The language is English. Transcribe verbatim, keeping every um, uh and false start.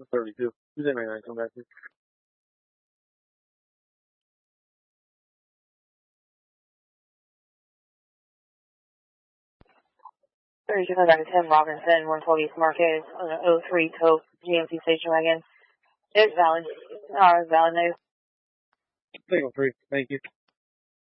thirty-two. He's in right now. Come back here. thirty-two, come back to Tim Robinson, one twelve East Marquez, on an oh three Coke G M C station wagon. It's valid. Uh, valid now. Signal three. Thank you.